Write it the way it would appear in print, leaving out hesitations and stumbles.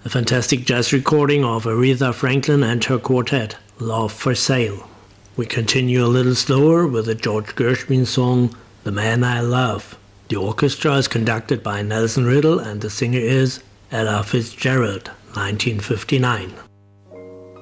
a fantastic jazz recording of Aretha Franklin and her quartet, Love for Sale. We continue a little slower with the George Gershwin song, The Man I Love. The orchestra is conducted by Nelson Riddle and the singer is Ella Fitzgerald, 1959.